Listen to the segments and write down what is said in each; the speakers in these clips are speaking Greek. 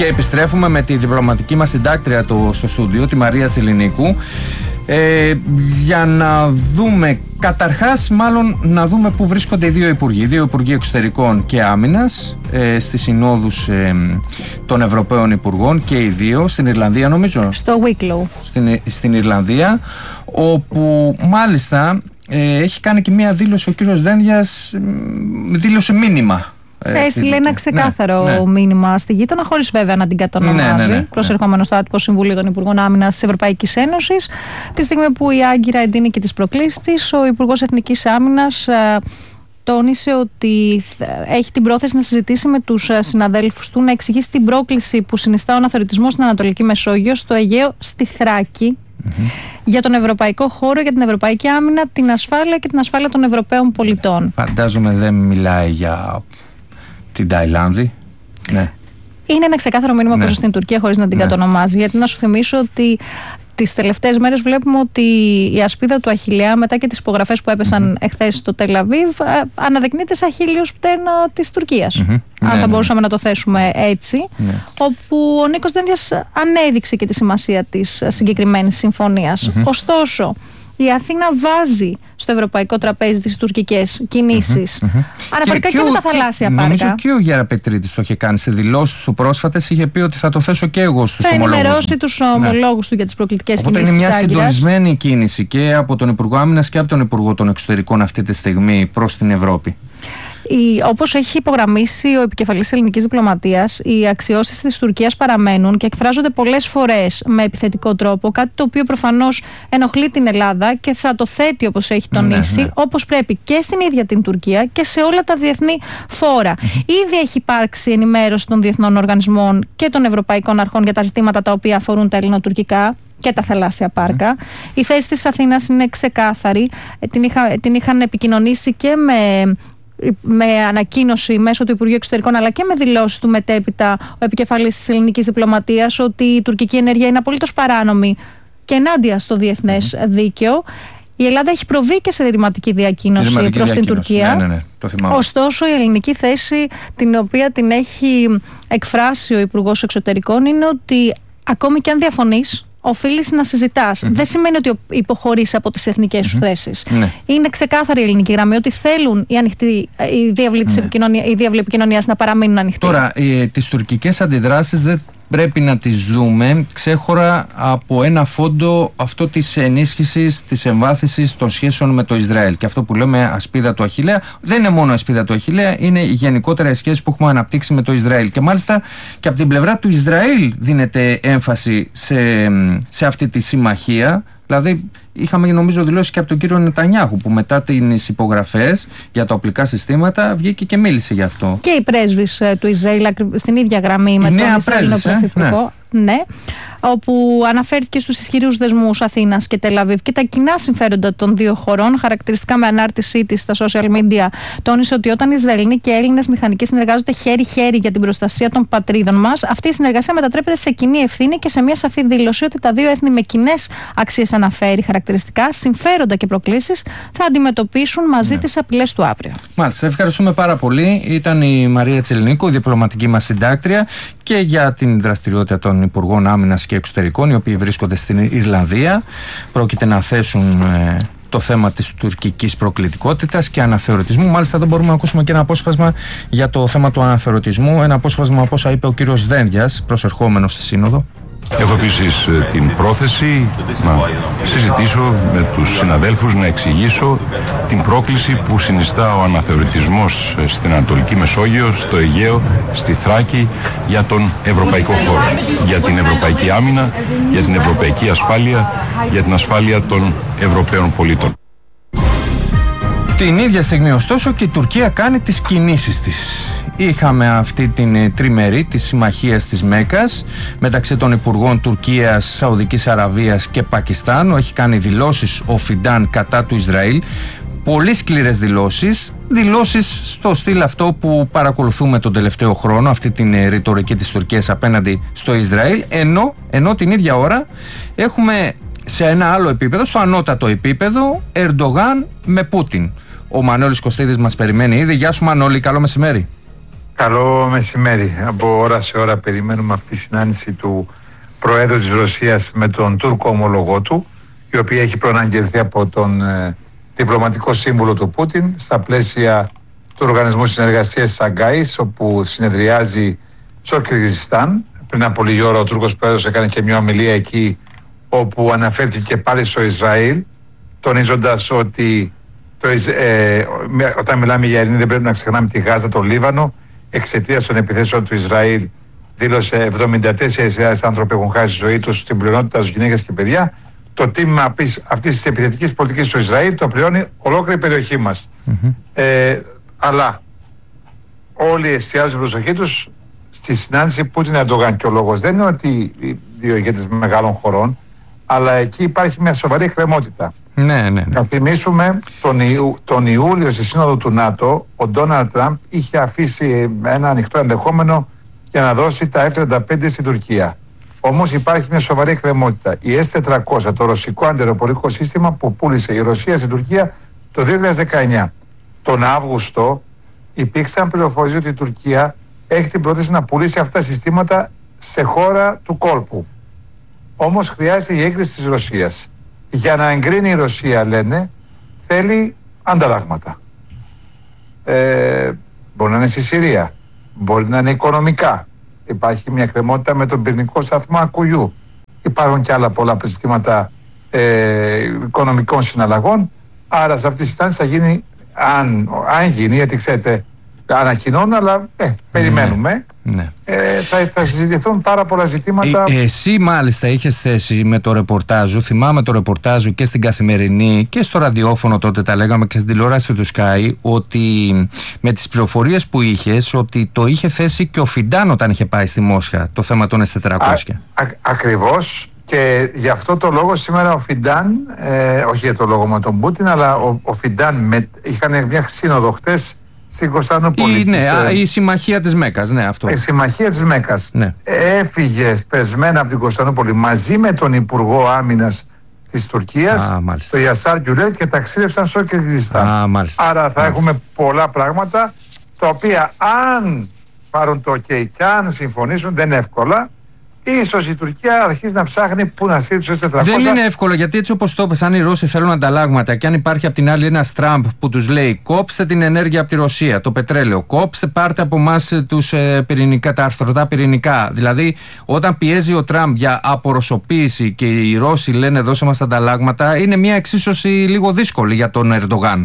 Και επιστρέφουμε με τη διπλωματική μας συντάκτρια στο στούντιο, τη Μαρία Τσιλινίκου, για να δούμε, καταρχάς μάλλον να δούμε πού βρίσκονται οι δύο υπουργοί Εξωτερικών και Άμυνας στις συνόδους των Ευρωπαίων Υπουργών, και οι δύο στην Ιρλανδία, νομίζω. Στο Wicklow. Στην Ιρλανδία, όπου μάλιστα έχει κάνει και μία δήλωση ο κύριος Δένδιας, δήλωση μήνυμα. Έστειλε ένα ξεκάθαρο μήνυμα στη γείτονα, χωρίς βέβαια να την κατονομάζει, προσερχόμενο στο άτυπο Συμβούλιο των Υπουργών Άμυνας της Ευρωπαϊκής Ένωσης. Τη στιγμή που η Άγκυρα εντείνει και τις προκλήσεις της, ο Υπουργός Εθνικής Άμυνας τόνισε ότι έχει την πρόθεση να συζητήσει με τους συναδέλφους του, να εξηγήσει την πρόκληση που συνιστά ο αναθεωρητισμός στην Ανατολική Μεσόγειο, στο Αιγαίο, στη Θράκη, για τον ευρωπαϊκό χώρο, για την ευρωπαϊκή άμυνα, την ασφάλεια και την ασφάλεια των Ευρωπαίων πολιτών. Φαντάζομαι δεν μιλάει για την Ταϊλάνδη. Ναι. Είναι ένα ξεκάθαρο μήνυμα προς την Τουρκία, χωρίς να την κατονομάζει. Γιατί να σου θυμίσω ότι τις τελευταίες μέρες βλέπουμε ότι η ασπίδα του Αχιλλέα, μετά και τις υπογραφές που έπεσαν εχθές στο Τελ Αβίβ, αναδεικνύεται σαν χίλιος πτέρνα της Τουρκίας. Αν θα μπορούσαμε να το θέσουμε έτσι. Όπου ο Νίκος Δένδιας ανέδειξε και τη σημασία της συγκεκριμένης συμφωνίας. Ωστόσο, η Αθήνα βάζει στο ευρωπαϊκό τραπέζι τις τουρκικές κινήσεις. Αναφορικά και με τα θαλάσσια πάρκα. Νομίζω και ο Γεραπετρίτης το είχε κάνει σε δηλώσεις του πρόσφατες. Είχε πει ότι θα το θέσω και εγώ στους ομολόγους. Θα ενημερώσει τους ομολόγους του για τις προκλητικές κινήσεις. Είναι μια συντονισμένη κίνηση και από τον Υπουργό Άμυνας και από τον Υπουργό των Εξωτερικών αυτή τη στιγμή προς την Ευρώπη. Όπως έχει υπογραμμίσει ο επικεφαλής της ελληνικής διπλωματίας, οι αξιώσεις της Τουρκίας παραμένουν και εκφράζονται πολλές φορές με επιθετικό τρόπο, κάτι το οποίο προφανώς ενοχλεί την Ελλάδα και θα το θέτει, όπως έχει τονίσει, όπως πρέπει και στην ίδια την Τουρκία και σε όλα τα διεθνή φόρα. Ήδη έχει υπάρξει ενημέρωση των διεθνών οργανισμών και των ευρωπαϊκών αρχών για τα ζητήματα τα οποία αφορούν τα ελληνοτουρκικά και τα θαλάσσια πάρκα. Η θέση της Αθήνας είναι ξεκάθαρη. Την είχαν επικοινωνήσει και με ανακοίνωση μέσω του Υπουργείου Εξωτερικών, αλλά και με δηλώσεις του μετέπειτα ο επικεφαλής της ελληνικής διπλωματίας, ότι η τουρκική ενέργεια είναι απολύτως παράνομη και ενάντια στο διεθνές δίκαιο. Η Ελλάδα έχει προβεί και σε ρηματική διακοίνωση προς την Τουρκία. Το θυμάμαι. Ωστόσο, η ελληνική θέση, την οποία την έχει εκφράσει ο Υπουργός Εξωτερικών, είναι ότι ακόμη και αν διαφωνείς, οφείλεις να συζητάς. Δεν σημαίνει ότι υποχωρείς από τις εθνικές σου θέσεις. Είναι ξεκάθαρη η ελληνική γραμμή ότι θέλουν η διάβλη επικοινωνίας να παραμείνουν ανοιχτή. Τώρα, τις τουρκικές αντιδράσεις δεν πρέπει να τις δούμε ξέχωρα από ένα φόντο, αυτό της ενίσχυσης, της εμβάθυνσης των σχέσεων με το Ισραήλ. Και αυτό που λέμε ασπίδα του Αχιλλέα δεν είναι μόνο ασπίδα του Αχιλλέα, είναι γενικότερα οι σχέσεις που έχουμε αναπτύξει με το Ισραήλ. Και μάλιστα και από την πλευρά του Ισραήλ δίνεται έμφαση σε αυτή τη συμμαχία. Δηλαδή, είχαμε νομίζω δηλώσει και από τον κύριο Νετανιάχου, που μετά τις υπογραφές για τα οπλικά συστήματα βγήκε και μίλησε γι' αυτό. Και η πρέσβης του Ισραήλ στην ίδια γραμμή με τον Ισραηλινό Πρωθυπουργό. Ναι, όπου αναφέρθηκε στους ισχυρούς δεσμούς Αθήνας και Τελ Αβίβ και τα κοινά συμφέροντα των δύο χωρών. Χαρακτηριστικά με ανάρτησή της στα social media, τόνισε ότι όταν Ισραηλινοί και Έλληνες μηχανικοί συνεργάζονται χέρι-χέρι για την προστασία των πατρίδων μας, αυτή η συνεργασία μετατρέπεται σε κοινή ευθύνη και σε μια σαφή δήλωση ότι τα δύο έθνη με κοινές αξίες, αναφέρει χαρακτηριστικά, συμφέροντα και προκλήσεις, θα αντιμετωπίσουν μαζί τις απειλές του αύριο. Μάλιστα, ευχαριστούμε πάρα πολύ. Ήταν η Μαρία Τσιλινίκου, η διπλωματική μας συντάκτρια, και για την δραστηριότητα των Υπουργών Άμυνας και Εξωτερικών, οι οποίοι βρίσκονται στην Ιρλανδία. Πρόκειται να θέσουν το θέμα της τουρκικής προκλητικότητας και αναθεωρητισμού. Μάλιστα, εδώ μπορούμε να ακούσουμε και ένα απόσπασμα για το θέμα του αναθεωρητισμού. Ένα απόσπασμα από όσα είπε ο κύριος Δένδιας, προσερχόμενος στη Σύνοδο. Έχω επίσης την πρόθεση να συζητήσω με τους συναδέλφους, να εξηγήσω την πρόκληση που συνιστά ο αναθεωρητισμός στην Ανατολική Μεσόγειο, στο Αιγαίο, στη Θράκη, για τον ευρωπαϊκό χώρο, για την ευρωπαϊκή άμυνα, για την ευρωπαϊκή ασφάλεια, για την ασφάλεια των Ευρωπαίων πολιτών. Την ίδια στιγμή, ωστόσο, και η Τουρκία κάνει τις κινήσεις της. Είχαμε αυτή την τριμερή της συμμαχίας της Μέκκας μεταξύ των Υπουργών Τουρκίας, Σαουδικής Αραβίας και Πακιστάνου. Έχει κάνει δηλώσεις ο Φιντάν κατά του Ισραήλ. Πολύ σκληρές δηλώσεις στο στυλ αυτό που παρακολουθούμε τον τελευταίο χρόνο, αυτή την ρητορική της Τουρκίας απέναντι στο Ισραήλ, ενώ την ίδια ώρα έχουμε σε ένα άλλο επίπεδο, στο ανώτατο επίπεδο, Ερντογάν με Πούτιν. Ο Μανώλης Κωστίδης μας περιμένει ήδη. Γεια σου Μανώλη, καλό μεσημέρι. Καλό μεσημέρι. Από ώρα σε ώρα περιμένουμε αυτή τη συνάντηση του Προέδρου της Ρωσίας με τον Τούρκο ομολογό του, η οποία έχει προαναγγελθεί από τον διπλωματικό σύμβουλο του Πούτιν στα πλαίσια του Οργανισμού Συνεργασίας της Σαγκάης, όπου συνεδριάζει στο Κυργιζιστάν. Πριν από λίγη ώρα ο Τούρκος Πρόεδρος έκανε και μια ομιλία εκεί, όπου αναφέρθηκε πάλι στο Ισραήλ, τονίζοντας ότι όταν μιλάμε για ειρήνη δεν πρέπει να ξεχνάμε τη Γάζα, το Λίβανο. Εξαιτίας των επιθέσεων του Ισραήλ, δήλωσε 74.000 άνθρωποι έχουν χάσει τη ζωή τους, στην πλειονότητα τους γυναίκες και παιδιά. Το τίμημα αυτής της επιθετικής πολιτικής στο Ισραήλ το πληρώνει ολόκληρη η περιοχή μας. Αλλά όλοι εστιάζουν την προσοχή τους στη συνάντηση Πούτιν-Ερντογάν. Και ο λόγος δεν είναι ότι οι δύο ηγέτες μεγάλων χωρών, αλλά εκεί υπάρχει μια σοβαρή εκκρεμότητα. Ναι. Να θυμίσουμε τον Ιούλιο στη Σύνοδο του ΝΑΤΟ, ο Ντόναλντ Τραμπ είχε αφήσει ένα ανοιχτό ενδεχόμενο για να δώσει τα F-35 στην Τουρκία. Όμως υπάρχει μια σοβαρή εκκρεμότητα. Η S-400, το ρωσικό αντιεροπορικό σύστημα που πούλησε η Ρωσία στην Τουρκία το 2019. Τον Αύγουστο υπήρξαν πληροφορίες ότι η Τουρκία έχει την πρόθεση να πουλήσει αυτά τα συστήματα σε χώρα του κόλπου. Όμως χρειάζεται η έγκριση της Ρωσίας. Για να εγκρίνει η Ρωσία, λένε, θέλει ανταλλάγματα. Μπορεί να είναι στη Συρία, μπορεί να είναι οικονομικά. Υπάρχει μια εκκρεμότητα με τον πυρηνικό σταθμό Ακουγιού. Υπάρχουν και άλλα πολλά ζητήματα οικονομικών συναλλαγών. Άρα σε αυτή τη συνάντηση θα γίνει, αν γίνει, γιατί ξέρετε, ανακοινώνουν, αλλά περιμένουμε. Ναι. Θα συζητηθούν πάρα πολλά ζητήματα. Εσύ μάλιστα είχες θέση με το ρεπορτάζ. Θυμάμαι το ρεπορτάζ και στην Καθημερινή και στο ραδιόφωνο, τότε τα λέγαμε, και στην τηλεόραση του Sky, ότι με τις πληροφορίες που είχες, ότι το είχε θέσει και ο Φιντάν όταν είχε πάει στη Μόσχα το θέμα των S-400. Ακριβώς. Και γι' αυτό το λόγο σήμερα ο Φιντάν, όχι για το λόγο με τον Πούτιν, αλλά ο Φιντάν είχαν μια σύνοδο χτες στην Κωνσταντινούπολη. Η συμμαχία της Μέκας, ναι, αυτό. Η συμμαχία της Μέκας. Ναι. Έφυγε πεσμένα από την Κωνσταντινούπολη μαζί με τον Υπουργό Άμυνας της Τουρκίας, τον Γιασάρ Γκιουρέλ, και ταξίδευσαν στο Κυργιζιστάν. Άρα θα έχουμε πολλά πράγματα, τα οποία αν πάρουν το OK και αν συμφωνήσουν, δεν είναι εύκολα. Ίσως η Τουρκία αρχίζει να ψάχνει πού να στείλει τους S-400. Δεν είναι εύκολο, γιατί έτσι όπως το είπες, αν οι Ρώσοι θέλουν ανταλλάγματα και αν υπάρχει απ' την άλλη ένας Τραμπ που τους λέει κόψτε την ενέργεια από τη Ρωσία, το πετρέλαιο, πάρτε από εμάς τα αρθρωτά πυρηνικά. Δηλαδή, όταν πιέζει ο Τραμπ για απορρωσοποίηση και οι Ρώσοι λένε δώσε μας ανταλλάγματα, είναι μια εξίσωση λίγο δύσκολη για τον Ερντογάν.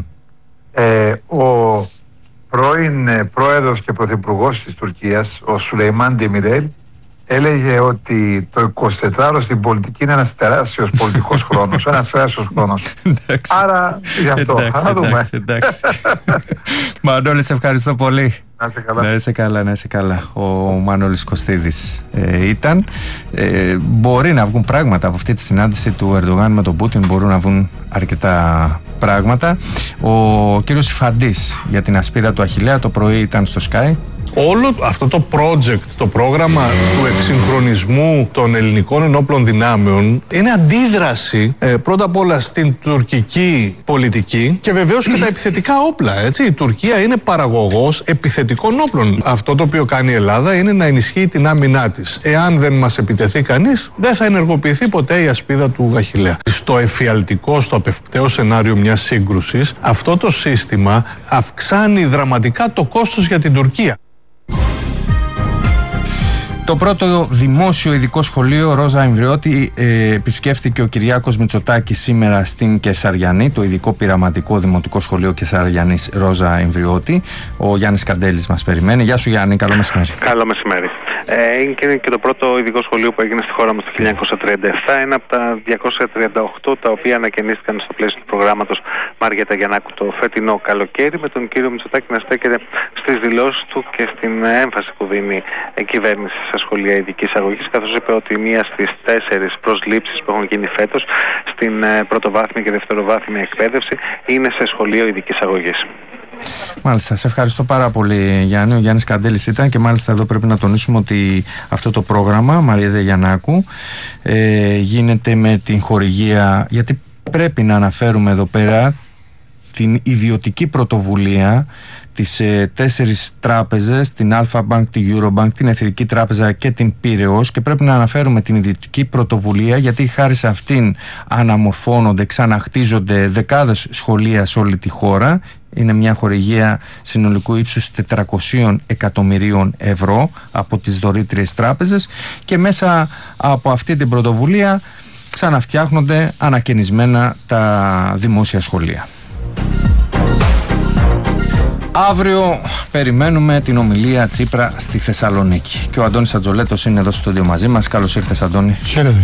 Ο πρώην πρόεδρος και πρωθυπουργός της Τουρκίας, ο Σουλεϊμάν Ντεμιρέλ, έλεγε ότι το 24ωρο στην πολιτική είναι ένας τεράστιος πολιτικός χρόνος, ένας τεράστιος χρόνος. Άρα γι' αυτό θα δούμε. Μανώλη, σε ευχαριστώ πολύ. Να είσαι καλά. Να είσαι καλά. Ο Μανώλης Κωστίδης ήταν. Μπορεί να βγουν πράγματα από αυτή τη συνάντηση του Ερντογάν με τον Πούτιν, μπορούν να βγουν αρκετά πράγματα. Ο κύριος Ιφαντής για την ασπίδα του Αχιλλέα το πρωί ήταν στο Sky. Όλο αυτό το project, το πρόγραμμα του εξυγχρονισμού των ελληνικών ενόπλων δυνάμεων είναι αντίδραση πρώτα απ' όλα στην τουρκική πολιτική και βεβαίως και τα επιθετικά όπλα. Έτσι. Η Τουρκία είναι παραγωγός επιθετικών όπλων. Αυτό το οποίο κάνει η Ελλάδα είναι να ενισχύει την άμυνά της. Εάν δεν μας επιτεθεί κανείς, δεν θα ενεργοποιηθεί ποτέ η ασπίδα του Αχιλλέα. Στο εφιαλτικό, στο απευκταίο σενάριο μιας σύγκρουσης, αυτό το σύστημα αυξάνει δραματικά το κόστος για την Τουρκία. Το πρώτο δημόσιο ειδικό σχολείο Ρόζα Εμβριώτη επισκέφθηκε ο Κυριάκος Μητσοτάκης σήμερα στην Κεσαριανή, το ειδικό πειραματικό δημοτικό σχολείο Κεσαριανής Ρόζα Εμβριώτη. Ο Γιάννης Καντέλης μας περιμένει. Γεια σου Γιάννη, καλό μεσημέρι. Καλό μεσημέρι. Είναι και το πρώτο ειδικό σχολείο που έγινε στη χώρα μας το 1937, ένα από τα 238 τα οποία ανακαινίστηκαν στο πλαίσιο του προγράμματος Μαριέτα Γιαννάκου το φετινό καλοκαίρι, με τον κύριο Μητσοτάκη να στέκεται στις δηλώσεις του και στην έμφαση που δίνει η κυβέρνηση στα σχολεία ειδικής αγωγής, καθώς είπε ότι μία στις 4 προσλήψεις που έχουν γίνει φέτος στην πρωτοβάθμια και δευτεροβάθμια εκπαίδευση είναι σε σχολείο ειδικής αγωγής. Μάλιστα, σε ευχαριστώ πάρα πολύ Γιάννη. Ο Γιάννης Καντέλης ήταν και μάλιστα εδώ πρέπει να τονίσουμε ότι αυτό το πρόγραμμα Μαριέτα Γιαννάκου γίνεται με την χορηγία, γιατί πρέπει να αναφέρουμε εδώ πέρα την ιδιωτική πρωτοβουλία τις 4 τράπεζες, την Alpha Bank, την Eurobank, την Εθνική Τράπεζα και την Πειραιώς, και πρέπει να αναφέρουμε την ιδιωτική πρωτοβουλία, γιατί χάρη σε αυτήν αναμορφώνονται, ξαναχτίζονται δεκάδες σχολεία σε όλη τη χώρα. Είναι μια χορηγία συνολικού ύψους 400 εκατομμυρίων ευρώ από τις δωρήτριες τράπεζες, και μέσα από αυτή την πρωτοβουλία ξαναφτιάχνονται ανακαινισμένα τα δημόσια σχολεία. Αύριο περιμένουμε την ομιλία Τσίπρα στη Θεσσαλονίκη και ο Αντώνης Ατζολέτος είναι εδώ στο στούντιο μαζί μας. Καλώς ήρθες, Αντώνη. Χαίρετε.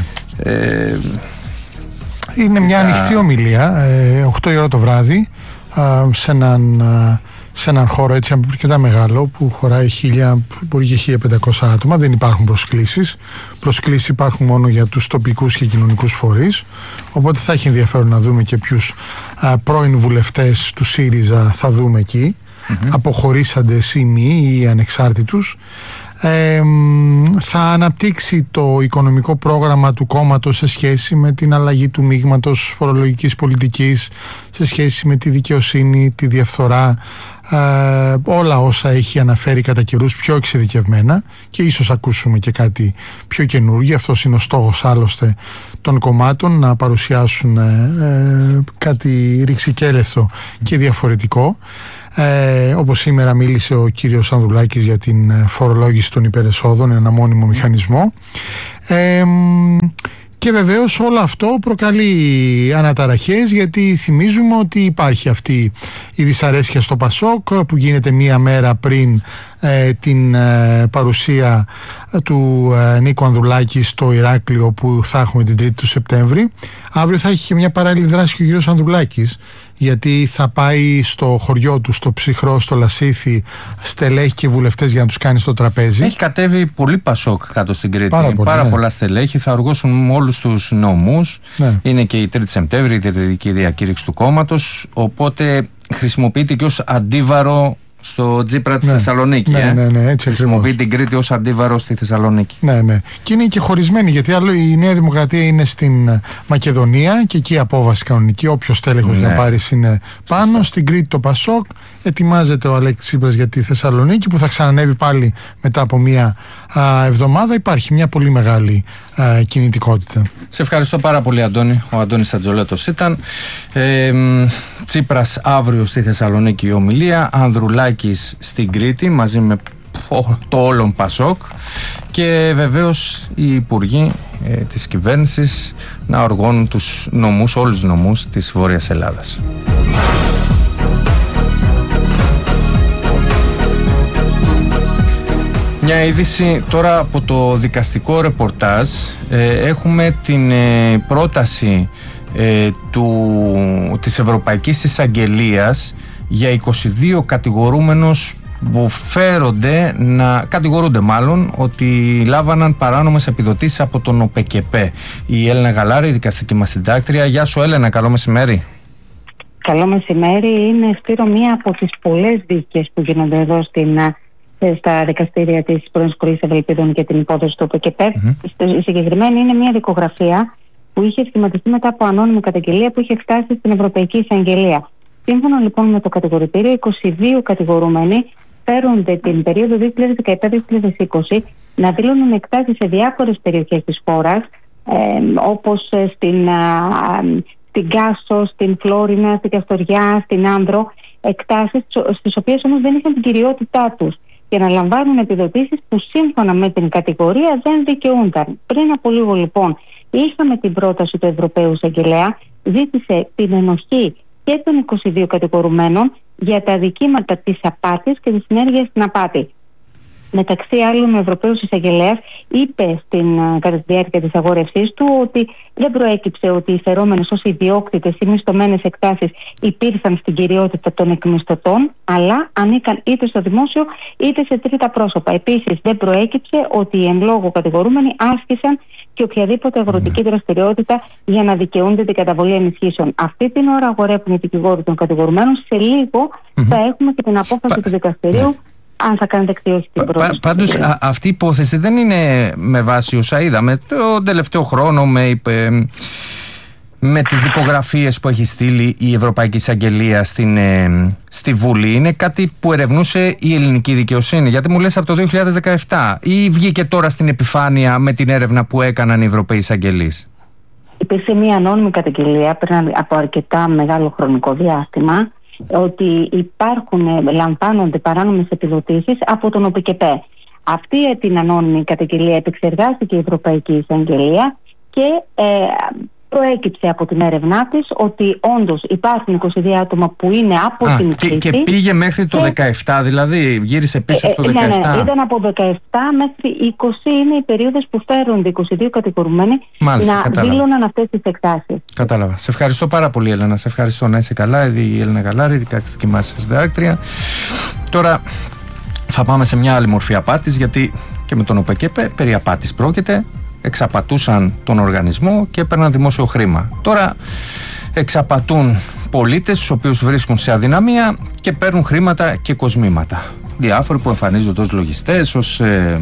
Είναι μια ανοιχτή ομιλία, 8 η ώρα το βράδυ, σε έναν χώρο έτσι αρκετά μεγάλο που χωράει 1.000, μπορεί και 1.500 άτομα. Δεν υπάρχουν προσκλήσεις. Προσκλήσεις υπάρχουν μόνο για τους τοπικούς και κοινωνικούς φορείς. Οπότε θα έχει ενδιαφέρον να δούμε και ποιους πρώην βουλευτές του ΣΥΡΙΖΑ θα δούμε εκεί. Αποχωρήσαντες ή μη ή ανεξάρτητους. Θα αναπτύξει το οικονομικό πρόγραμμα του κόμματος σε σχέση με την αλλαγή του μείγματος φορολογικής πολιτικής, σε σχέση με τη δικαιοσύνη, τη διαφθορά, όλα όσα έχει αναφέρει κατά καιρούς πιο εξειδικευμένα, και ίσως ακούσουμε και κάτι πιο καινούργιο. Αυτός είναι ο στόχος άλλωστε των κομμάτων, να παρουσιάσουν κάτι ρηξικέλευθο και διαφορετικό. Όπως σήμερα μίλησε ο κύριος Ανδρουλάκης για την φορολόγηση των υπερεσόδων, ένα μόνιμο μηχανισμό, και βεβαίως όλο αυτό προκαλεί αναταραχές, γιατί θυμίζουμε ότι υπάρχει αυτή η δυσαρέσκεια στο ΠΑΣΟΚ που γίνεται μία μέρα πριν την παρουσία του Νίκου Ανδρουλάκη στο Ηράκλειο, που θα έχουμε την 3η του Σεπτέμβρη. Αύριο θα έχει και μια παράλληλη δράση και ο κύριος Ανδρουλάκης, γιατί θα πάει στο χωριό του, στο Ψυχρό, στο Λασίθι, στελέχη και βουλευτές για να τους κάνει στο τραπέζι. Έχει κατέβει πολύ Πασόκ κάτω στην Κρήτη. Πάρα πολλά στελέχη, θα οργώσουν με όλους τους νόμους. Είναι και η 3η Σεπτέμβρη, η τερτική διακήρυξη του κόμματος. Οπότε χρησιμοποιείται και ως αντίβαρο στο Τσίπρα της Θεσσαλονίκη. Έτσι χρησιμοποιεί την Κρήτη ως αντίβαρο στη Θεσσαλονίκη. Ναι. Και είναι και χωρισμένη, γιατί άλλο η Νέα Δημοκρατία είναι στην Μακεδονία και εκεί η απόβαση κανονική. Όποιος τέλεχος να πάρει είναι πάνω. Στην Κρήτη το ΠΑΣΟΚ. Ετοιμάζεται ο Αλέξης Τσίπρας για τη Θεσσαλονίκη, που θα ξανανεύει πάλι μετά από μία εβδομάδα. Υπάρχει μια πολύ μεγάλη κινητικότητα. Σε ευχαριστώ πάρα πολύ, Αντώνη. Ο Αντώνης Ατζολέτος ήταν. Τσίπρας αύριο στη Θεσσαλονίκη η ομιλία, Ανδρουλάκης στην Κρήτη μαζί με το όλον ΠΑΣΟΚ, και βεβαίως οι υπουργοί της κυβέρνησης να οργώνουν τους νομούς, όλους τους νομούς της Βόρειας Ελλάδας. Μια είδηση τώρα από το δικαστικό ρεπορτάζ. Έχουμε την πρόταση της Ευρωπαϊκής Εισαγγελίας για 22 κατηγορούμενους που κατηγορούνται μάλλον ότι λάβαναν παράνομες επιδοτήσεις από τον ΟΠΕΚΕΠΕ. Η Έλενα Γαλάρη, η δικαστική μας συντάκτρια. Γεια σου, Έλενα, καλό μεσημέρι. Καλό μεσημέρι. Είναι, Σπύρο, μία από τις πολλές δίκες που γίνονται εδώ στα δικαστήρια της πρώην Σχολής Ευελπίδων και την υπόθεση του ΟΠΕΚΕΠΕ. Η συγκεκριμένη είναι μια δικογραφία που είχε σχηματιστεί μετά από ανώνυμη καταγγελία που είχε φτάσει στην Ευρωπαϊκή Εισαγγελία. Σύμφωνα λοιπόν με το κατηγορητήριο, 22 κατηγορούμενοι φέρονται την περίοδο 2017-2020 να δηλώνουν εκτάσεις σε διάφορες περιοχές της χώρας, όπως στην Κάσο, στην Φλόρινα, στην Καστοριά, στην Άνδρο, εκτάσεις στις οποίες όμως δεν είχαν την κυριότητά τους, και να λαμβάνουν επιδοτήσεις που σύμφωνα με την κατηγορία δεν δικαιούνταν. Πριν από λίγο λοιπόν είχαμε την πρόταση του Ευρωπαίου Εισαγγελέα, ζήτησε την ενοχή και των 22 κατηγορουμένων για τα αδικήματα της απάτης και της συνέργειας στην απάτη. Μεταξύ άλλων, ο Ευρωπαίος Εισαγγελέας είπε κατά τη διάρκεια της αγόρευσής του ότι δεν προέκυψε ότι οι φερόμενες ως ιδιόκτητες ή μισθωμένες εκτάσεις υπήρχαν στην κυριότητα των εκμισθωτών, αλλά ανήκαν είτε στο δημόσιο είτε σε τρίτα πρόσωπα. Επίσης, δεν προέκυψε ότι οι εν λόγω κατηγορούμενοι άσκησαν και οποιαδήποτε αγροτική δραστηριότητα για να δικαιούνται την καταβολή ενισχύσεων. Αυτή την ώρα αγορεύουν οι δικηγόροι των κατηγορουμένων. Σε λίγο θα έχουμε και την απόφαση του δικαστηρίου. Αν θα κάνετε εκτίωση την πρόταση. Πάντως αυτή η υπόθεση δεν είναι με βάση όσα είδαμε τον τελευταίο χρόνο με τις δικογραφίες που έχει στείλει η Ευρωπαϊκή Εισαγγελία στη Βουλή? Είναι κάτι που ερευνούσε η ελληνική δικαιοσύνη? Γιατί μου λες από το 2017, ή βγήκε τώρα στην επιφάνεια με την έρευνα που έκαναν οι Ευρωπαίοι εισαγγελείς? Υπήρξε μια ανώνυμη καταγγελία πριν από αρκετά μεγάλο χρονικό διάστημα ότι λαμβάνονται παράνομες επιδοτήσεις από τον ΟΠΚΕΠΕ. Αυτή την ανώνυμη καταγγελία επεξεργάστηκε η Ευρωπαϊκή Εισαγγελία και προέκυψε από την έρευνά της ότι όντως υπάρχουν 22 άτομα που είναι από την Κρήτη. Και πήγε μέχρι το 17, δηλαδή γύρισε πίσω στο 17. Ναι, ήταν από 17 μέχρι 20 είναι οι περίοδες που φέρονται 22 κατηγορουμένοι να δήλωναν αυτές τις εκτάσεις. Κατάλαβα. Σε ευχαριστώ πάρα πολύ, Έλενα. Σε ευχαριστώ, να είσαι καλά. Η Έλενα Γαλάρη, δικαστική μας συντάκτρια. Τώρα θα πάμε σε μια άλλη μορφή απάτης, γιατί και με τον ΟΠΚΕΠΕ περί απάτης πρόκειται. Εξαπατούσαν τον οργανισμό και έπαιρναν δημόσιο χρήμα. Τώρα εξαπατούν πολίτες τους οποίους βρίσκουν σε αδυναμία και παίρνουν χρήματα και κοσμήματα. Διάφοροι που εμφανίζονται ως λογιστές, ως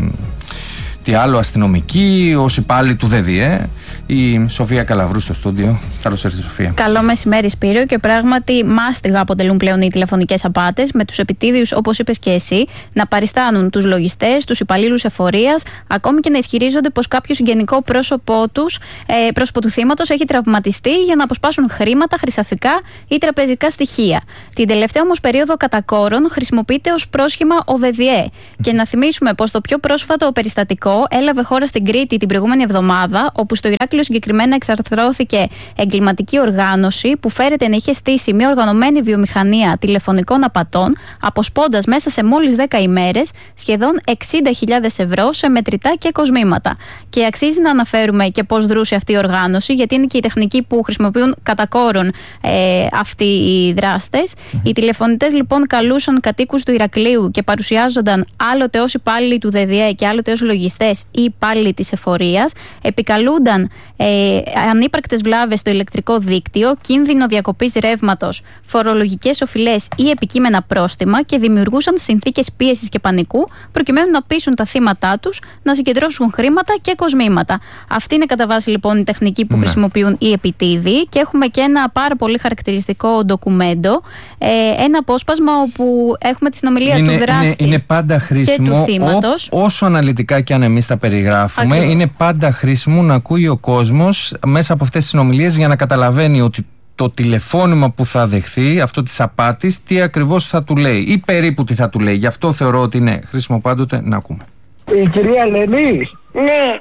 αστυνομικοί, ως υπάλληλοι του ΔΔΕ. Η Σοφία Καλαβρού στο στούντιο. Καλώς ήρθες, Σοφία. Καλό μεσημέρι, Σπύριο. Και πράγματι, μάστιγα αποτελούν πλέον οι τηλεφωνικές απάτες, με τους επιτίδιους, όπως είπες και εσύ, να παριστάνουν τους λογιστές, τους υπαλλήλους εφορίας, ακόμη και να ισχυρίζονται πως κάποιο συγγενικό πρόσωπο του θύματος έχει τραυματιστεί για να αποσπάσουν χρήματα, χρυσαφικά ή τραπεζικά στοιχεία. Την τελευταία όμως περίοδο κατά κόρον χρησιμοποιείται ως πρόσχημα ο ΔΔΕ. Και να θυμίσουμε πως το πιο πρόσφατο περιστατικό έλαβε χώρα στην Κρήτη την προηγούμενη εβδομάδα, όπου στο Ηράκλειο συγκεκριμένα εξαρθρώθηκε εγκληματική οργάνωση που φέρεται να είχε στήσει μια οργανωμένη βιομηχανία τηλεφωνικών απατών, αποσπώντας μέσα σε μόλις 10 ημέρες σχεδόν 60.000 ευρώ σε μετρητά και κοσμήματα. Και αξίζει να αναφέρουμε και πώς δρούσε αυτή η οργάνωση, γιατί είναι και η τεχνική που χρησιμοποιούν κατά κόρον αυτοί οι δράστες. Οι τηλεφωνητές λοιπόν καλούσαν κατοίκους του Ηρακλείου και παρουσιάζονταν άλλοτε ως υπάλληλοι του ΔΔΕ και άλλοτε ως λογιστές ή υπάλληλοι της εφορίας, επικαλούνταν ανύπαρκτες βλάβες στο ηλεκτρικό δίκτυο, κίνδυνο διακοπής ρεύματος, φορολογικές οφειλές ή επικείμενα πρόστιμα και δημιουργούσαν συνθήκες πίεσης και πανικού προκειμένου να πείσουν τα θύματά τους να συγκεντρώσουν χρήματα και κοσμήματα. Αυτή είναι κατά βάση λοιπόν η τεχνική που χρησιμοποιούν οι επιτίδιοι, και έχουμε και ένα πάρα πολύ χαρακτηριστικό ντοκουμέντο, ένα απόσπασμα όπου έχουμε τη συνομιλία του δράστη είναι πάντα χρήσιμο, και του θύματος. Όσο αναλυτικά και αν εμείς τα περιγράφουμε, είναι πάντα χρήσιμο να ακούει ο κόσμος μέσα από αυτές τις συνομιλίες για να καταλαβαίνει ότι το τηλεφώνημα που θα δεχθεί, αυτό της απάτης, τι ακριβώς θα του λέει ή περίπου τι θα του λέει. Γι' αυτό θεωρώ ότι είναι χρήσιμο πάντοτε να ακούμε. Η κυρία Ελένη. Ναι.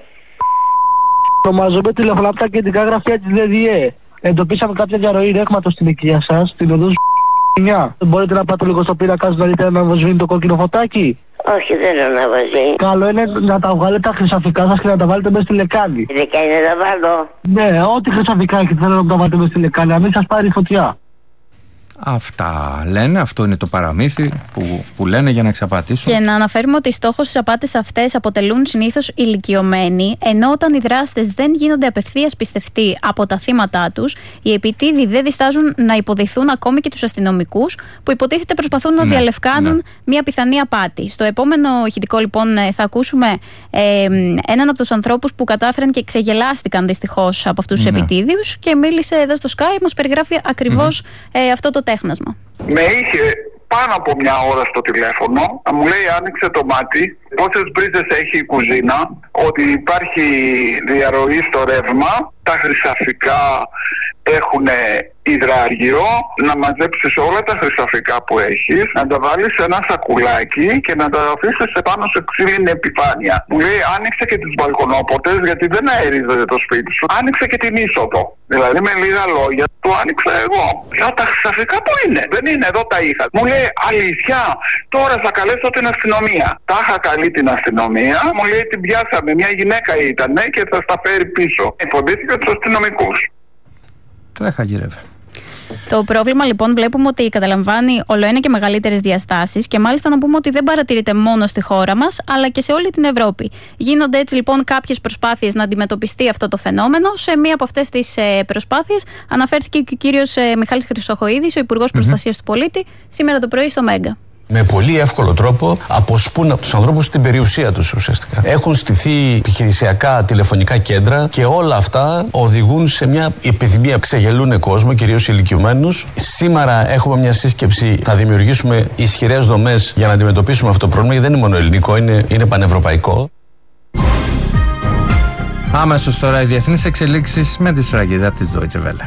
Ονομάζομαι, τηλεφωνώ από τα κεντρικά γραφεία της ΔΔΕ. Εντοπίσαμε κάποια διαρροή ρεύματος στην οικία σας, στην οδός 9. Μπορείτε να πάτε λίγο στο πίνακα σας, να αναβοσβήνει το κόκκινο φωτάκι? Όχι, δεν αναβοσβήνει. Καλό είναι να τα βγάλετε τα χρυσαφικά σας και να τα βάλετε μέσα στη λεκάνη. Στη λεκάνη να τα βάλω? Ναι, ό,τι χρυσαφικά έχετε θέλω να τα βάλετε μέσα στη λεκάνη, να μην σας πάρει φωτιά. Αυτά λένε, αυτό είναι το παραμύθι που λένε για να εξαπατήσουν. Και να αναφέρουμε ότι στόχος στις απάτες αυτές αποτελούν συνήθως ηλικιωμένοι, ενώ όταν οι δράστες δεν γίνονται απευθείας πιστευτοί από τα θύματά τους, οι επιτίδιοι δεν διστάζουν να υποδηθούν ακόμη και τους αστυνομικούς που υποτίθεται προσπαθούν να διαλευκάνουν μια πιθανή απάτη. Στο επόμενο ηχητικό λοιπόν θα ακούσουμε έναν από τους ανθρώπους που κατάφεραν και ξεγελάστηκαν δυστυχώς από αυτούς τους επιτίδιους, και μίλησε εδώ στο Sky, μας περιγράφει ακριβώς αυτό το τέχνασμα. Με είχε πάνω από μια ώρα στο τηλέφωνο, μου λέει άνοιξε το μάτι, πόσες μπρίζες έχει η κουζίνα, ότι υπάρχει διαρροή στο ρεύμα, τα χρυσαφικά έχουν υδράργυρο, να μαζέψεις όλα τα χρυσαφικά που έχεις, να τα βάλεις σε ένα σακουλάκι και να τα αφήσεις επάνω σε ξύλινη επιφάνεια. Μου λέει άνοιξε και τις μπαλκονόπορτες, γιατί δεν αερίζεται το σπίτι σου, άνοιξε και την είσοδο. Δηλαδή με λίγα λόγια το άνοιξα εγώ. Λέω τα χρυσαφικά που είναι? Δεν είναι, εδώ τα είχα. Μου λέει αλήθεια, τώρα θα καλέσω την αστυνομία. Τα είχα καλεί την αστυνομία, μου λέει την πιάσαμε, μια γυναίκα ήταν και θα στα φέρει πίσω. Υποδίθηκε τους αστυνομικούς. Τρέχα γύρευε. Το πρόβλημα λοιπόν βλέπουμε ότι καταλαμβάνει ολοένα και μεγαλύτερες διαστάσεις, και μάλιστα να πούμε ότι δεν παρατηρείται μόνο στη χώρα μας αλλά και σε όλη την Ευρώπη. Γίνονται έτσι λοιπόν κάποιες προσπάθειες να αντιμετωπιστεί αυτό το φαινόμενο. Σε μία από αυτές τις προσπάθειες αναφέρθηκε και ο κύριος Μιχάλης Χρυσοχοΐδης, ο Υπουργός Προστασίας του Πολίτη, σήμερα το πρωί στο Μέγκα. Με πολύ εύκολο τρόπο αποσπούν από τους ανθρώπους την περιουσία τους ουσιαστικά. Έχουν στηθεί επιχειρησιακά τηλεφωνικά κέντρα και όλα αυτά οδηγούν σε μια επιδημία. Ξεγελούν κόσμο, κυρίως ηλικιωμένους. Σήμερα έχουμε μια σύσκεψη. Θα δημιουργήσουμε ισχυρές δομές για να αντιμετωπίσουμε αυτό το πρόβλημα. Γιατί δεν είναι μόνο ελληνικό, είναι πανευρωπαϊκό. Άμεσως τώρα οι διεθνείς εξελίξεις με τη σφραγίδα της Deutsche Welle.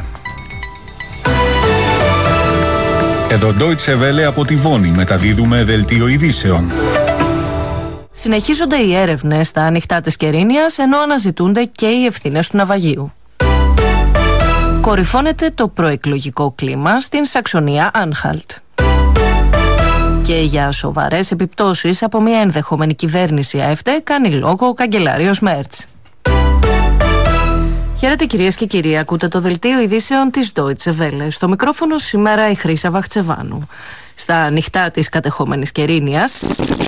Εδώ Deutsche Welle από τη Βόνη μεταδίδουμε δελτίο ειδήσεων. Συνεχίζονται οι έρευνες στα ανοιχτά της Κερίνιας, ενώ αναζητούνται και οι ευθύνες του ναυαγίου. Κορυφώνεται το προεκλογικό κλίμα στην Σαξονία Άνχαλτ. Και για σοβαρές επιπτώσεις από μια ενδεχόμενη κυβέρνηση ΑΕΦΤΕ κάνει λόγο ο καγκελάριος Μέρτς. Χαίρετε κυρίες και κύριοι, ακούτε το δελτίο ειδήσεων της Deutsche Welle. Στο μικρόφωνο σήμερα η Χρύσα Βαχτσεβάνου. Στα ανοιχτά της κατεχόμενης Κερίνιας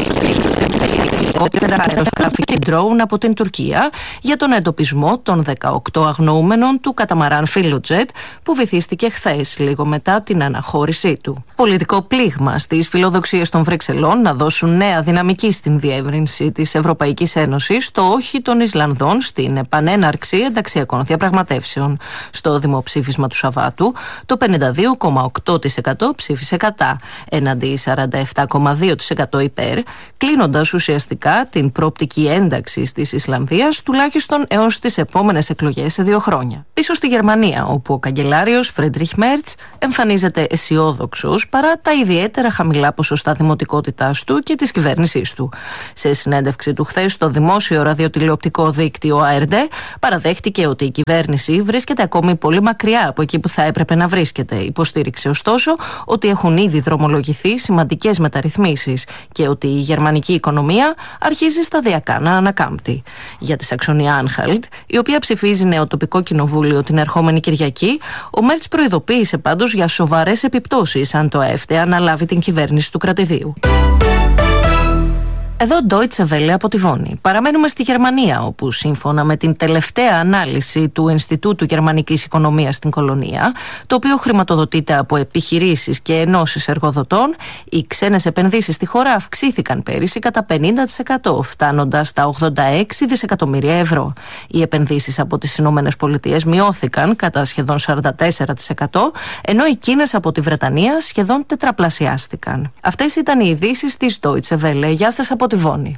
αεροσκάφη ντρόουν από την Τουρκία για τον εντοπισμό των 18 αγνοούμενων του καταμαράν Φιλοτζέτ που βυθίστηκε χθες, λίγο μετά την αναχώρησή του. Πολιτικό πλήγμα στις φιλοδοξίες των Βρυξελών να δώσουν νέα δυναμική στην διεύρυνση της Ευρωπαϊκής Ένωσης στο όχι των Ισλανδών στην επανέναρξη ενταξιακών διαπραγματεύσεων. Στο δημοψήφισμα του Σαββάτου, το 52,8% ψήφισε κατά, έναντι 47,2% υπέρ, κλείνοντας ουσιαστικά την προοπτική ένταξη της Ισλανδίας τουλάχιστον έως τις επόμενες εκλογές σε 2 χρόνια. Πίσω στη Γερμανία, όπου ο καγκελάριος Φρέντριχ Μέρτς εμφανίζεται αισιόδοξος παρά τα ιδιαίτερα χαμηλά ποσοστά δημοτικότητάς του και της κυβέρνησής του. Σε συνέντευξη του χθες στο δημόσιο ραδιοτηλεοπτικό δίκτυο ARD, παραδέχτηκε ότι η κυβέρνηση βρίσκεται ακόμη πολύ μακριά από εκεί που θα έπρεπε να βρίσκεται. Υποστήριξε ωστόσο ότι έχουν ήδη δρομολογηθεί σημαντικές μεταρρυθμίσεις και ότι η γερμανική οικονομία αρχίζει σταδιακά να ανακάμπτει. Για τη Σαξονία Άνχαλτ, η οποία ψηφίζει νέο τοπικό κοινοβούλιο την ερχόμενη Κυριακή, ο Μέρτς προειδοποίησε πάντως για σοβαρές επιπτώσεις αν το ΑΕΦΤΕ αναλάβει την κυβέρνηση του κρατηδίου. Εδώ Deutsche Welle από τη Βόνη. Παραμένουμε στη Γερμανία, όπου σύμφωνα με την τελευταία ανάλυση του Ινστιτούτου Γερμανικής Οικονομίας στην Κολονία, το οποίο χρηματοδοτείται από επιχειρήσεις και ενώσεις εργοδοτών, οι ξένες επενδύσεις στη χώρα αυξήθηκαν πέρυσι κατά 50%, φτάνοντας στα 86 δισεκατομμύρια ευρώ. Οι επενδύσεις από τις Ηνωμένες Πολιτείες μειώθηκαν κατά σχεδόν 44%, ενώ οι Κίνες από τη Βρετανία σχεδόν τετραπλασιάστηκαν. Αυτές ήταν οι ειδήσεις της Deutsche Welle. Γεια σας από τη Βόνη.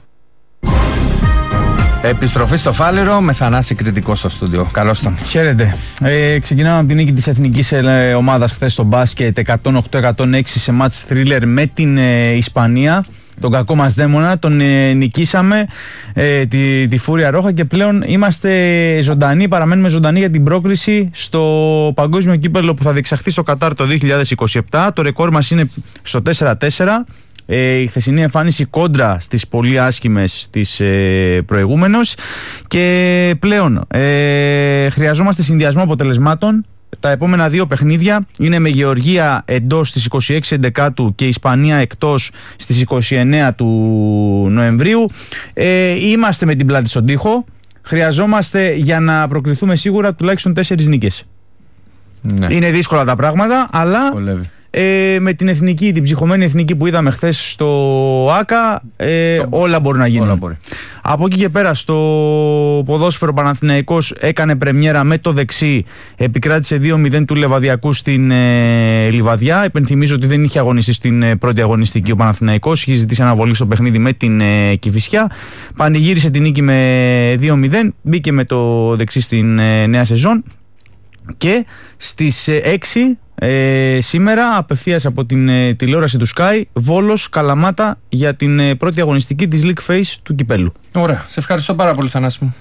Επιστροφή στο Φάληρο με Θανάση Κρητικό στο στούντιο. Καλώς τον. Χαίρετε. Ξεκινάμε από την νίκη της εθνικής ομάδας χθες στο μπάσκετ 108-106 σε μάτς θρίλερ με την Ισπανία. Τον κακό μας δαίμονα, τον νικήσαμε, τη Φούρια Ρόχα, και πλέον είμαστε ζωντανοί, παραμένουμε ζωντανοί για την πρόκριση στο παγκόσμιο κύπελλο που θα διεξαχθεί στο Κατάρ το 2027. Το ρεκόρ μας είναι στο 4-4. Η χθεσινή εμφάνιση κόντρα στις πολύ άσχημες της προηγούμενες, και πλέον χρειαζόμαστε συνδυασμό αποτελεσμάτων. Τα επόμενα 2 παιχνίδια είναι με Γεωργία εντός στις 26 Εντεκάτου και Ισπανία εκτός στις 29 του Νοεμβρίου. Είμαστε με την πλάτη στον τοίχο. Χρειαζόμαστε για να προκριθούμε σίγουρα τουλάχιστον 4 νίκες. Ναι. Είναι δύσκολα τα πράγματα, αλλά με την εθνική, την ψυχωμένη εθνική που είδαμε χθες στο ΆΚΑ, όλα μπορούν να γίνουν. Από εκεί και πέρα στο ποδόσφαιρο, Παναθηναϊκός έκανε πρεμιέρα με το δεξί, επικράτησε 2-0 του Λεβαδιακού στην Λιβαδιά. Υπενθυμίζω ότι δεν είχε αγωνιστεί στην πρώτη αγωνιστική ο Παναθηναϊκός, είχε ζητήσει αναβολή στο παιχνίδι με την Κηφισιά. Πανηγύρισε την νίκη με 2-0, μπήκε με το δεξί στην νέα σεζόν, και στις 6 σήμερα απευθείας από την τηλεόραση του Sky, Βόλος Καλαμάτα για την πρώτη αγωνιστική της League Phase του κυπέλου. Ωραία, σε ευχαριστώ πάρα πολύ, Θανάση μου.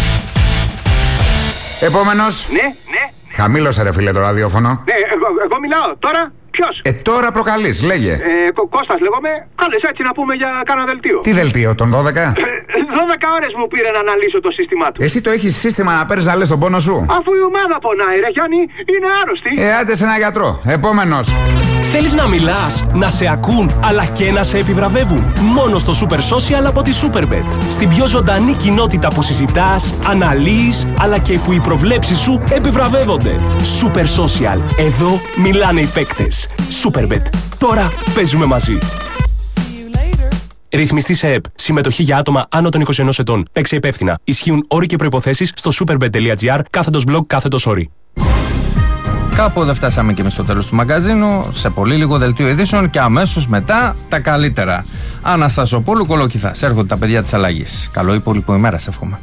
Επόμενος. Ναι. Χαμήλωσε ρε φίλε το ραδιόφωνο. Ναι, εγώ μιλάω τώρα. Ποιος? Τώρα προκαλείς, λέγε. Κώστας λέγομαι. Κάλες έτσι να πούμε για κάνα δελτίο. Τι δελτίο, τον 12? 12 ώρες μου πήρε να αναλύσω το σύστημά του. Εσύ το έχεις σύστημα να παίρνεις να λες τον πόνο σου? Αφού η ομάδα πονάει ρε Γιάννη, είναι άρρωστη. Άντε σε ένα γιατρό. Επόμενος. Θέλεις να μιλάς, να σε ακούν, αλλά και να σε επιβραβεύουν? Μόνο στο Super Social από τη Superbet. Στην πιο ζωντανή κοινότητα που συζητάς, αναλύεις, αλλά και που οι προβλέψεις σου επιβραβεύονται. Super Social. Εδώ μιλάνε οι παίκτες. Superbet. Τώρα παίζουμε μαζί. Ρυθμιστή σε ΕΠ. Συμμετοχή για άτομα άνω των 21 ετών. Παίξε υπεύθυνα. Ισχύουν όροι και προϋποθέσεις στο superbet.gr/blog/όροι. Κάπου εδώ φτάσαμε και εμείς στο τέλος του μαγκαζίνου. Σε πολύ λίγο δελτίο ειδήσεων και αμέσως μετά τα καλύτερα. Αναστασοπούλου, Κολοκυθάς. Έρχονται τα παιδιά της αλλαγής. Καλό υπόλοιπο ημέρα, σε εύχομαι.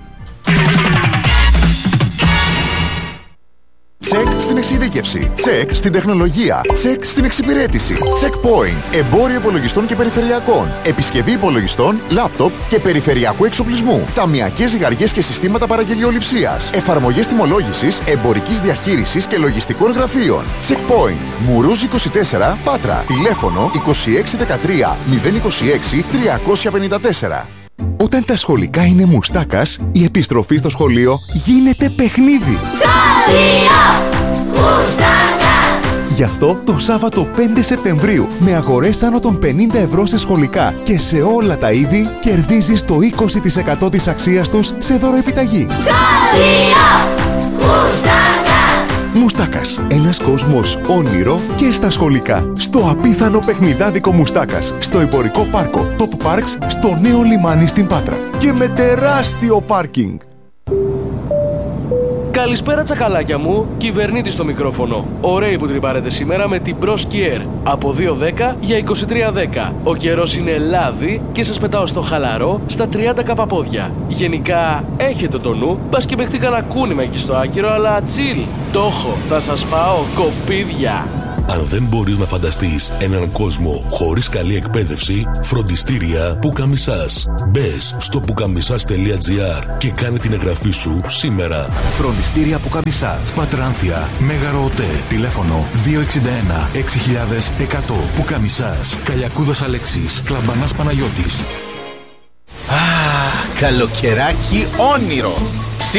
Τσεκ στην εξειδίκευση. Τσεκ στην τεχνολογία. Τσεκ στην εξυπηρέτηση. Checkpoint. Εμπόριο υπολογιστών και περιφερειακών. Επισκευή υπολογιστών, λάπτοπ και περιφερειακού εξοπλισμού. Ταμειακές ζυγαριές και συστήματα παραγγελιοληψίας. Εφαρμογές τιμολόγησης, εμπορικής διαχείρισης και λογιστικών γραφείων. Checkpoint. Μουρούζ 24, Πάτρα. Τηλέφωνο 2613 026 354. Όταν τα σχολικά είναι μουστάκας, η επιστροφή στο σχολείο γίνεται παιχνίδι. Σχολείο Μουστάκας! Γι' αυτό το Σάββατο 5 Σεπτεμβρίου, με αγορές άνω των 50 ευρώ σε σχολικά και σε όλα τα είδη, κερδίζεις το 20% της αξίας τους σε δωροεπιταγή. Σχολείο Μουστάκας! Μουστάκας. Ένας κόσμος όνειρο και στα σχολικά. Στο απίθανο παιχνιδάδικο Μουστάκας. Στο εμπορικό πάρκο Top Parks, στο νέο λιμάνι στην Πάτρα. Και με τεράστιο πάρκινγκ. Καλησπέρα τσακαλάκια μου, κυβερνήτης στο μικρόφωνο. Ωραίοι που τρυπάρετε σήμερα με την Pro Skier. Από 2.10 για 23.10. Ο καιρός είναι λάδι και σας πετάω στο χαλαρό στα 30 καπαπόδια. Γενικά έχετε το νου, μπας και παιχτεί κανένα κούνημα εκεί στο άκυρο, αλλά chill. Το έχω, θα σας πάω κοπίδια. Αν δεν μπορείς να φανταστείς έναν κόσμο χωρίς καλή εκπαίδευση, φροντιστήρια Πουκαμισάς. Μπες στο pukamisas.gr και κάνε την εγγραφή σου σήμερα. Φροντιστήρια Πουκαμισάς. Πατράνθια, Μέγαρο ΟΤΕ. Τηλέφωνο 261 6100. Πουκαμισάς. Καλιακούδος Αλέξης. Κλαμπανάς Παναγιώτης. Καλοκαιράκι όνειρο!